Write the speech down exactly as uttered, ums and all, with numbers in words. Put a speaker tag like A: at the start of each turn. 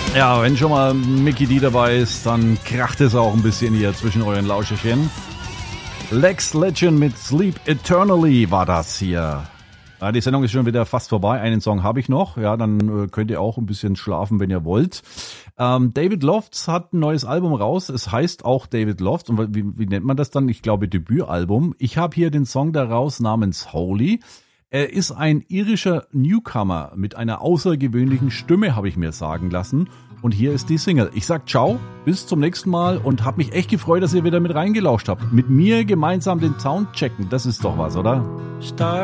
A: Ja, wenn schon mal Mickey D dabei ist, dann kracht es auch ein bisschen hier zwischen euren Lauscherchen. Lex Legend mit Sleep Eternally war das hier. Ja, die Sendung ist schon wieder fast vorbei. Einen Song habe ich noch. Ja, dann äh, könnt ihr auch ein bisschen schlafen, wenn ihr wollt. Ähm, David Lofts hat ein neues Album raus. Es heißt auch David Lofts. Und wie, wie nennt man das dann? Ich glaube Debütalbum. Ich habe hier den Song daraus namens Holy. Er ist ein irischer Newcomer mit einer außergewöhnlichen Stimme, habe ich mir sagen lassen. Und hier ist die Single. Ich sag ciao, bis zum nächsten Mal und habe mich echt gefreut, dass ihr wieder mit reingelauscht habt. Mit mir gemeinsam den Sound checken, das ist doch was, oder?
B: Star